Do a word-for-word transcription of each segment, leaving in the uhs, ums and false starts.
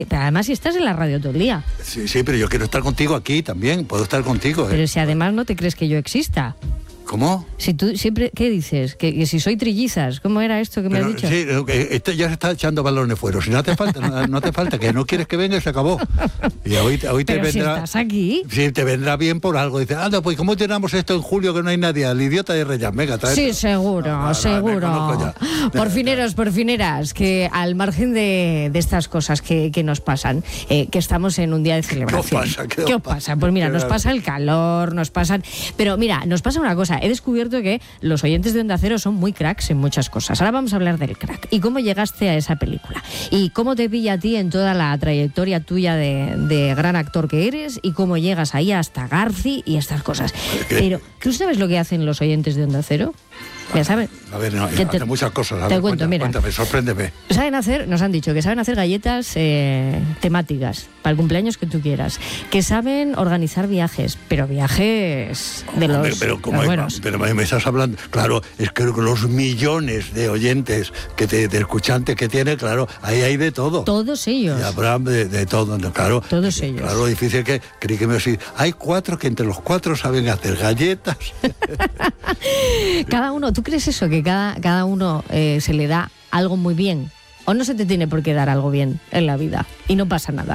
Pero además si estás en la radio todo el día. Sí, sí, pero yo quiero estar contigo aquí también, puedo estar contigo. Pero ¿eh? si además no te crees que yo exista. ¿Cómo? Si tú siempre, ¿qué dices? Que, que si soy trillizas, ¿cómo era esto que me Pero, has dicho? Sí, este ya se está echando balones fuera. Si no te falta, no, no te falta, que no quieres que venga y se acabó. Y hoy, hoy te Pero vendrá. si estás aquí. Sí, te vendrá bien por algo. Dices, anda, pues ¿cómo llenamos esto en julio que no hay nadie? Al idiota de Reyes, venga, trae. Sí, seguro, no, no, no, seguro. Porfineros, porfineras, que al margen de, de estas cosas que, que nos pasan, eh, que estamos en un día de celebración. ¿Qué os pasa? ¿Qué, ¿Qué os pasa? Pues mira, nos pasa el calor, nos pasan. Pero mira, nos pasa una cosa. He descubierto que los oyentes de Onda Cero son muy cracks en muchas cosas. Ahora vamos a hablar del crack. ¿Y cómo llegaste a esa película? ¿Y cómo te pilla a ti en toda la trayectoria tuya de, de gran actor que eres? ¿Y cómo llegas ahí hasta Garci y estas cosas? ¿Qué? Pero, ¿tú sabes lo que hacen los oyentes de Onda Cero? Ya sabes. A ver, no, Que hace te- muchas cosas. A te ver, cuento, cuéntame, mira. Cuéntame, sorpréndeme. Saben hacer, nos han dicho que saben hacer galletas eh, temáticas para el cumpleaños que tú quieras, que saben organizar viajes, pero viajes de los, Hombre, pero, como los hay- buenos. pero me estás hablando, claro, es que los millones de oyentes, que te, de escuchantes que tiene, claro, ahí hay de todo. Todos ellos. Y habrá de, de todo, ¿no? Claro. Todos ellos. Claro, lo difícil que creí que me iba a decir, hay cuatro que entre los cuatro saben hacer galletas. Cada uno, ¿tú crees eso? Que cada, cada uno eh, se le da algo muy bien. ¿O no se te tiene por qué dar algo bien en la vida? Y no pasa nada.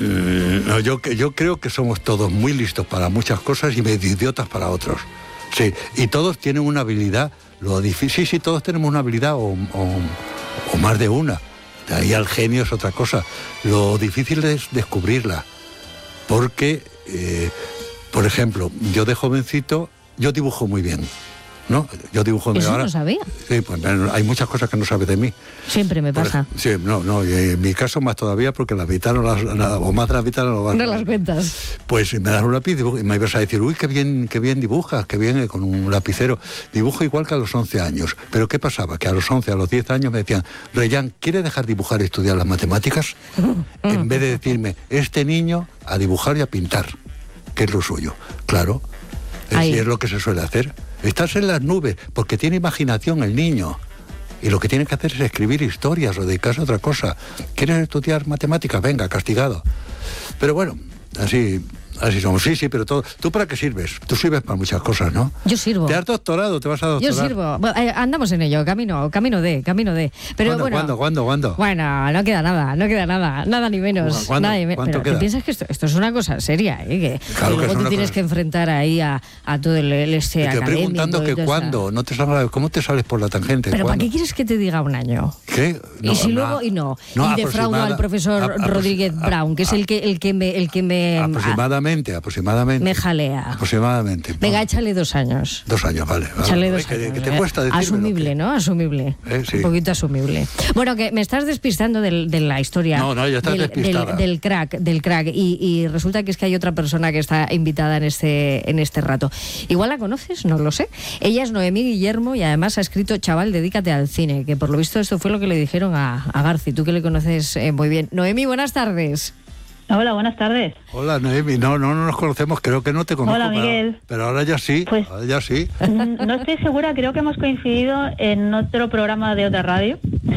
Mm, no, yo, yo creo que somos todos muy listos para muchas cosas y medio idiotas para otros. Sí, y todos tienen una habilidad. Lo difícil, sí, todos tenemos una habilidad o, o, o más de una. De ahí al genio es otra cosa. Lo difícil es descubrirla. Porque, eh, por ejemplo, yo de jovencito, yo dibujo muy bien, ¿no? Yo dibujo muy bien. Eso Ahora, no sabía. sí, pues hay muchas cosas que no sabes de mí. Siempre me Por pasa. ej- Sí, no, no, y en mi caso más todavía porque la mitad no las, la- o más de la mitad no lo vas No las cuentas. Pues me das un lápiz dibujo, y me ibas a decir, uy, qué bien, qué bien dibujas, qué bien eh, con un lapicero. Dibujo igual que a los once años. Pero ¿qué pasaba? Que a los once, a los diez años me decían, Reyán, ¿quiere dejar dibujar y estudiar las matemáticas? En vez de decirme, este niño a dibujar y a pintar, que es lo suyo. Claro, es, Ahí. es lo que se suele hacer. Estás en las nubes, porque tiene imaginación el niño. Y lo que tiene que hacer es escribir historias o dedicarse a otra cosa. ¿Quieres estudiar matemáticas? Venga, castigado. Pero bueno, así, así somos. Sí, sí, pero todo, ¿tú para qué sirves? Tú sirves para muchas cosas, ¿no? Yo sirvo. ¿Te has doctorado? ¿Te vas a Yo doctorar? sirvo. Bueno, eh, andamos en ello, camino, camino de, camino de. Pero ¿Cuándo, bueno. ¿Cuándo, cuándo, cuándo? Bueno, no queda nada, no queda nada, nada ni menos. ¿Cuándo? Nada ni me- ¿Cuánto Pero queda? ¿te piensas que esto, esto es una cosa seria? ¿eh? Que, Claro que que luego es te una tienes cosa- que enfrentar ahí a, a todo el, el este Te estoy académico preguntando y que toda esa- cuándo, no te sales, ¿cómo te sales por la tangente? Pero ¿para ¿Cuándo? qué quieres que te diga un año? ¿Qué? y si luego y no, y defraudo aproximada- al profesor a- apro- Rodríguez a- Brown, que es a- el que el que me el que me Aproximadamente, aproximadamente. me jalea. Aproximadamente. Venga, No, échale dos años. Dos años, vale. vale. Échale Ay, dos que, años, que te ¿eh? cuesta decirme. Asumible, ¿no? Asumible. Eh, sí. Un poquito asumible. Bueno, que me estás despistando del- de la historia. No, no, ya estás del, despistada. del- del crack, del crack. Y, y resulta que es que hay otra persona que está invitada en este, en este rato. Igual la conoces, no lo sé. Ella es Noemí Guillermo y además ha escrito Chaval, dedícate al cine, que por lo visto esto fue lo que le dijeron a, a Garci, tú que le conoces eh, muy bien. Noemí, buenas tardes. Hola, buenas tardes. Hola, Noemi. No, no, no nos conocemos, creo que no te conozco. Hola, pero- Miguel. Pero, ahora ya sí. Pues- ahora ya sí. Mm, No estoy segura, creo que hemos coincidido en otro programa de otra radio,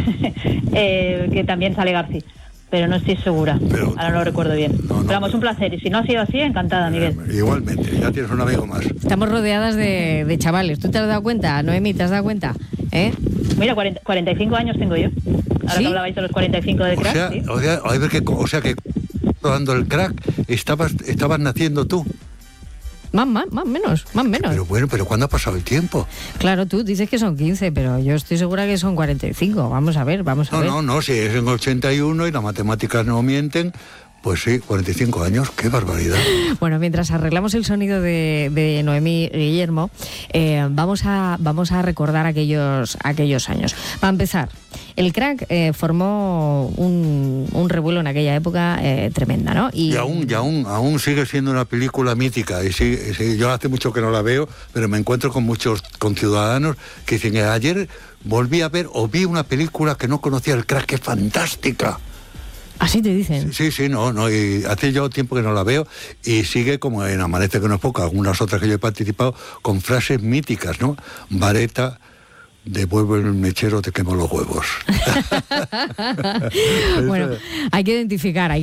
eh, que también sale Garci, pero no estoy segura. Pero- Ahora no lo recuerdo bien. No, no, pero vamos, pero- un placer. Y si no ha sido así, encantada, Miguel. Eh, igualmente, ya tienes un amigo más. Estamos rodeadas de, de chavales. ¿Tú te has dado cuenta, Noemí? ¿Te has dado cuenta? ¿Eh? Mira, cuarenta, cuarenta y cinco años tengo yo. Ahora ¿Sí? que hablabais de los cuarenta y cinco de O crack, sea, ¿sí? o sea, a ver que, o sea que dando el crack, estabas, estabas naciendo tú. Más, más, más menos, más menos. Pero bueno, pero ¿cuándo ha pasado el tiempo? Claro, tú dices que son quince, pero yo estoy segura que son cuarenta y cinco. Vamos a ver, vamos a No, ver. no, no, si es en ochenta y uno y las matemáticas no mienten, pues sí, cuarenta y cinco años, qué barbaridad. Bueno, mientras arreglamos el sonido de, de Noemí Guillermo, eh, vamos, a, vamos a recordar aquellos, aquellos años. Para empezar, el crack eh, formó un, un revuelo en aquella época eh, tremenda, ¿no? Y aún, y aún, aún sigue siendo una película mítica. Y sigue, sigue- yo hace mucho que no la veo, pero me encuentro con muchos conciudadanos que dicen, ayer volví a ver o vi una película que no conocía, el crack, que es fantástica. Así te dicen. Sí, sí, no, no, y hace yo tiempo que no la veo y sigue como en Amanece que no es poco, algunas otras que yo he participado, con frases míticas, ¿no? Vareta, devuelve el mechero, te quemo los huevos. Bueno, hay que identificar, hay